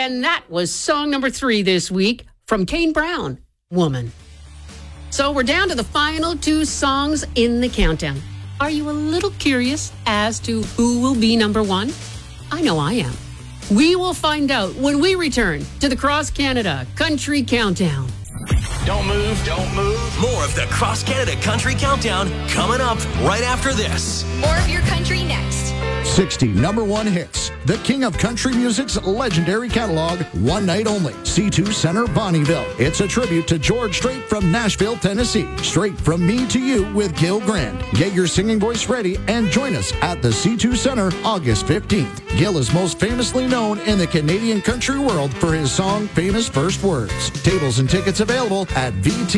And that was song number 3 this week from Kane Brown, Woman. So we're down to the final 2 songs in the countdown. Are you a little curious as to who will be number 1? I know I am. We will find out when we return to the Cross Canada Country Countdown. Don't move, don't move. More of the Cross Canada Country Countdown coming up right after this. More of your country next. 60 number 1 hits. The king of country music's legendary catalog, one night only. C2 Center, Bonnieville. It's a tribute to George Strait from Nashville, Tennessee. Straight from me to you with Gil Grant. Get your singing voice ready and join us at the C2 Center August 15th. Gil is most famously known in the Canadian country world for his song Famous First Words. Tables and tickets available at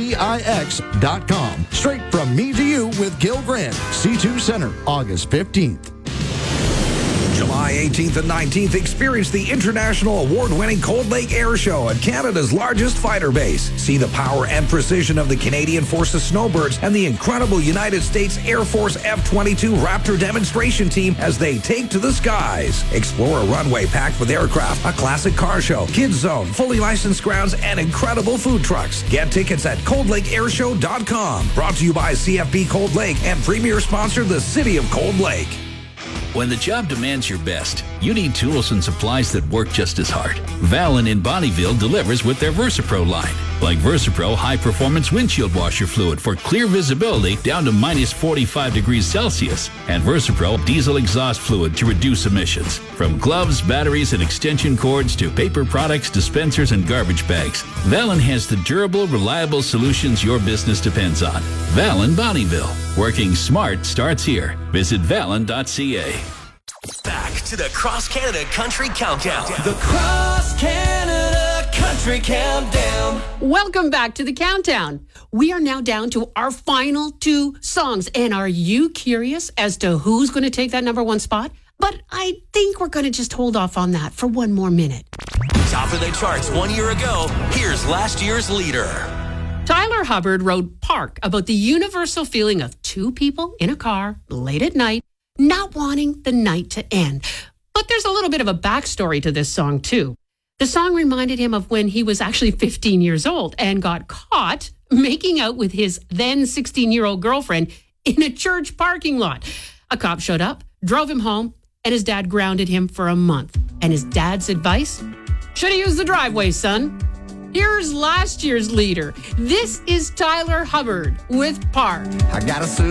VTIX.com. Straight from me to you with Gil Grant. C2 Center, August 15th. July 18th and 19th, experience the international award-winning Cold Lake Air Show at Canada's largest fighter base. See the power and precision of the Canadian Forces Snowbirds and the incredible United States Air Force F-22 Raptor demonstration team as they take to the skies. Explore a runway packed with aircraft, a classic car show, kids zone, fully licensed grounds, and incredible food trucks. Get tickets at coldlakeairshow.com. Brought to you by CFP Cold Lake and premier sponsor, the City of Cold Lake. When the job demands your best, you need tools and supplies that work just as hard. Valin in Bonnieville delivers with their VersaPro line. Like VersaPro high-performance windshield washer fluid for clear visibility down to minus 45 degrees Celsius. And VersaPro diesel exhaust fluid to reduce emissions. From gloves, batteries, and extension cords to paper products, dispensers, and garbage bags, Valin has the durable, reliable solutions your business depends on. Valin Bonnieville. Working smart starts here. Visit valin.ca. Back to the Cross Canada Country Countdown. The Cross Canada Country Countdown. Welcome back to the countdown. We are now down to our final 2 songs. And are you curious as to who's going to take that number 1 spot? But I think we're going to just hold off on that for 1 more minute. Top of the charts 1 year ago, here's last year's leader. Tyler Hubbard wrote Park about the universal feeling of 2 people in a car late at night, not wanting the night to end. But there's a little bit of a backstory to this song, too. The song reminded him of when he was actually 15 years old and got caught making out with his then 16-year-old girlfriend in a church parking lot. A cop showed up, drove him home, and his dad grounded him for a month. And his dad's advice? Should have used the driveway, son. Here's last year's leader. This is Tyler Hubbard with Park. I got a suit.